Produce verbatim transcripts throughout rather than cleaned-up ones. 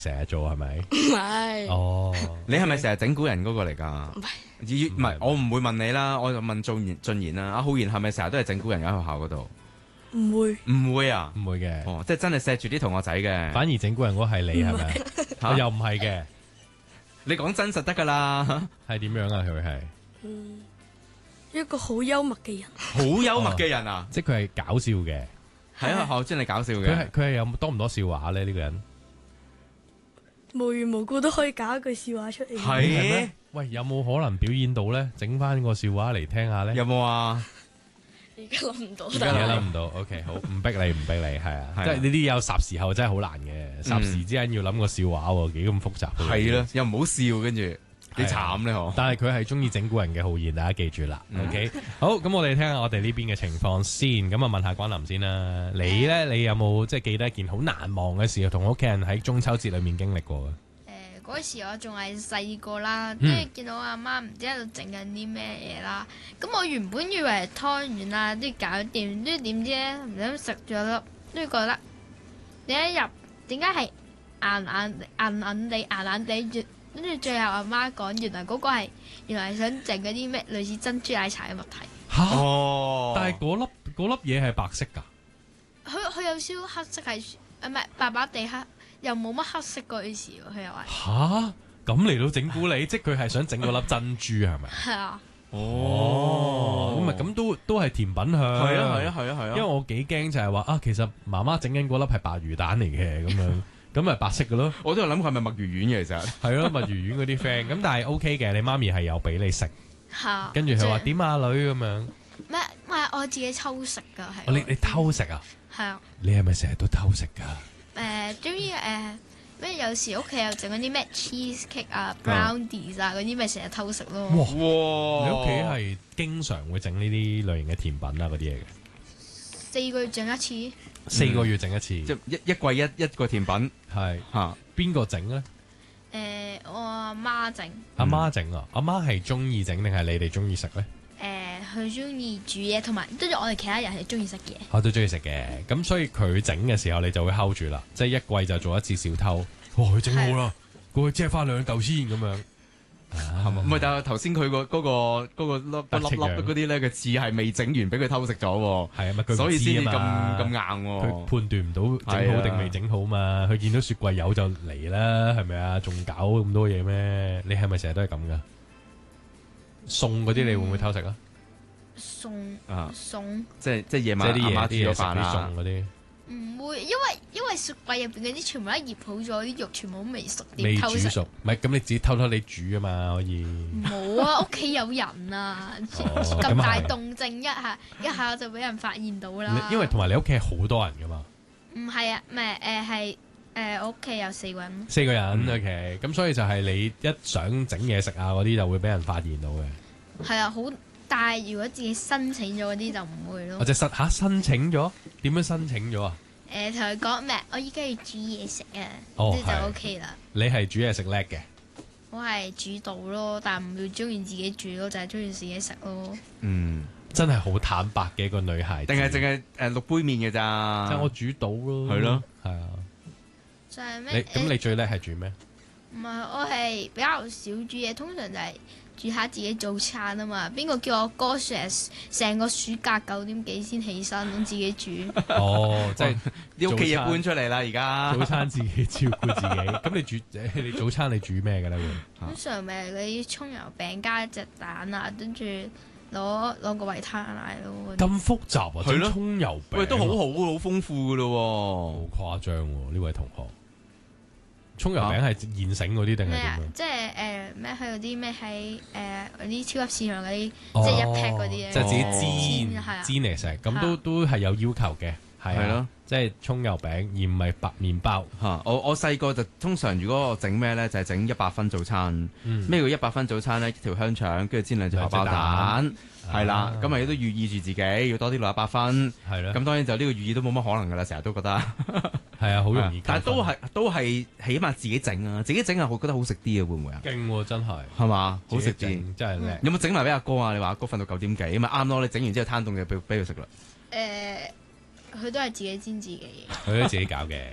成日做係咪？ 唔係。 哦， 你係咪成日整蠱人嗰個嚟㗎？ 唔係。 唔係，我唔會問你啦，我就問俊賢俊賢啦。阿浩然係咪成日都係整蠱人喺學校嗰度？ 唔會。 唔會啊？ 唔會嘅。 哦，即係真係錫住啲同學仔嘅。 反而整蠱人嗰係你係咪？ 嚇又唔係嘅。 你講真實得㗎啦。 係點樣啊？佢係嗯，一個好幽默嘅人。 好幽默嘅人啊！ 即係佢係搞笑嘅。 喺學校真係搞笑嘅。 佢係佢係有多唔多笑話咧？呢個人無緣無故都可以搞一句笑話出嚟。 係咩？喂，有冇可能表演到咧？整翻個笑話嚟聽下咧？ 有冇啊？ 而家諗唔到。 而家諗唔到。OK，好，唔逼你，唔逼你，係啊。即係呢啲有霎時候真係好難嘅，霎時之間要諗個笑話喎，幾咁複雜。 係啦，又唔好笑，跟住幾慘咧嗬。 但係佢係中意整蠱人嘅浩然，大家記住啦。OK，好，咁我哋聽下我哋呢邊嘅情況先。咁啊，問下關林先啦。你咧，你有冇即係記得一件好難忘嘅事，同屋企人喺中秋節裏面經歷過嘅？ 嗰時我仲係細個啦，跟住見到阿媽唔知喺度整緊啲咩嘢啦，咁我原本以為係湯圓啊，都搞掂，跟住點知咧唔想食咗粒，跟住覺得你一入點解係硬硬硬硬地硬硬地，跟住最後阿媽講原來嗰個係原來係想整嗰啲咩類似珍珠奶茶嘅物體。 嚇！ 哦， 但係嗰粒嗰粒嘢係白色㗎。 佢佢有少少黑色係，誒唔係白白地黑。又冇乜黑色嗰啲事喎，佢又話吓，咁嚟到整蠱你，即係佢係想整嗰粒珍珠係咪？ 係啊。 哦，咁咪咁都都係甜品向。 係啊係啊係啊係啊。因為我幾驚就係話啊，其實媽媽整緊嗰粒係白魚蛋嚟嘅咁樣，咁咪白色嘅咯。 我都有諗佢係咪墨魚丸嘅其實。係咯，墨魚丸嗰啲 friend，咁但係 OK 嘅，你媽咪係有俾你食。 嚇。 跟住佢話點啊女咁樣。 咩？唔係我自己偷食㗎，係。 你你偷食啊？ 係啊。 你係咪成日都偷食㗎？ 誒，終於誒咩？有時屋企又整嗰啲咩 cheese cake 啊、brownies 啊嗰啲，咪成日偷食咯。 哇！你屋企係經常會整呢啲類型嘅甜品啊嗰啲嘢嘅？ 四個月整一次。 四個月整一次，即係一一季一一個甜品。 係嚇，邊個整咧？ 誒，我阿媽整。 阿媽整啊！阿媽係中意整定係你哋中意食咧？ 誒，佢中意煮嘢，同埋跟住我哋其他人係中意食嘢。 我都中意食嘅，咁所以佢整嘅時候你就會 hold 住啦，即係一季就做一次小偷。哇！佢整好啦，過去借翻兩嚿先咁樣， 係嘛？唔係，但係頭先佢個嗰個嗰個粒粒粒嗰啲咧嘅字係未整完，俾佢偷食咗喎。 係啊嘛，佢所以先至咁咁咁硬喎。 佢判斷唔到整好定未整好嘛。佢見到雪櫃有就嚟啦，係咪啊？仲搞咁多嘢咩？你係咪成日都係咁噶？餸嗰啲你會唔會偷食啊？ 餸啊餸， 即係即係夜晚阿媽煮咗飯啦。 餸嗰啲唔會，因為因為雪櫃入邊嗰啲全部都醃好咗，啲肉全部都未熟， 未點偷食？ 煮熟，唔係咁你自己偷偷你煮啊嘛，可以。 冇啊，屋企有人啊，咁大動靜一下一下就俾人發現到啦。 因為同埋你屋企係好多人噶嘛。 唔係啊，唔係誒係誒，我屋企有四個人。 四個人 OK，咁所以就係你一想整嘢食啊嗰啲就會俾人發現到嘅。 係啊，好。但係如果自己申請咗嗰啲就唔會咯。 我就申嚇申請咗，點樣申請咗啊？ 誒，同佢講咩？我依家要煮嘢食啊， 哦， 即係就 OK 啦。 你係煮嘢食叻嘅？ 我係煮到咯，但係唔會中意自己煮咯，就係中意自己食咯。 嗯，真係好坦白嘅一個女孩子。 定係淨係誒六杯麵嘅咋？ 即係我煮到咯。 係咯， 係啊。 就係咩？ 你咁你最叻係煮咩？ 唔係，我係比較少煮嘢，通常就係煮下自己早餐啊嘛。邊個叫我哥成成個暑假九點幾先起身咁自己煮？ 哦，即係啲屋企嘢搬出嚟啦，而家早餐自己照顧自己。咁你煮你早餐你煮咩嘅咧？ 通常咪嗰啲蔥油餅加一隻蛋啊，跟住攞攞個維他奶咯。 咁複雜啊！ 係咯， 蔥油餅喂都好好好豐富噶咯， 好誇張喎！呢位同學。蔥油餅係現成嗰啲定係點樣？ 即係誒咩？去嗰啲咩喺誒嗰啲超級市場嗰啲，即係一 pack 嗰啲咧， 即係自己煎煎嚟食，咁都都係有要求嘅，係咯，即係蔥油餅而唔係白麵包嚇。我我細個就通常如果我整咩咧，就係整一百分早餐。咩叫一百分早餐咧？一條香腸，跟住煎兩隻荷包蛋，係啦。咁咪都寓意住自己要多啲六十八分，係咯。咁當然就呢個寓意都冇乜可能噶啦，成日都覺得。係啊，好容易。但係都係都係起碼自己整啊，自己整係會覺得好食啲啊，會唔會啊？ 勁喎，真係。係嘛？好食啲， 真係叻。 有冇整埋俾阿哥啊？你話阿哥瞓到九點幾，咪啱咯？你整完之後攤凍嘅俾俾佢食啦。 誒，佢都係自己煎自己。 佢都自己搞嘅。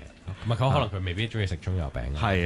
唔係佢可能佢未必中意食葱油餅啊。 係